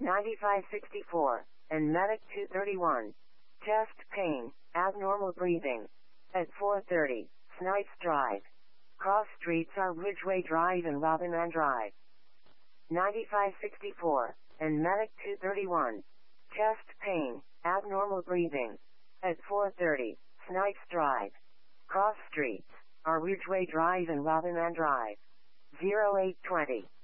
9564, and Medic 231. Chest pain, abnormal breathing. At 4:30, Snipes Drive. Cross streets are Ridgeway Drive and Robinman Drive. 9564, and Medic 231. Chest pain, abnormal breathing. At 4:30, Snipes Drive. Cross streets are Ridgeway Drive and Robinman Drive. 0820.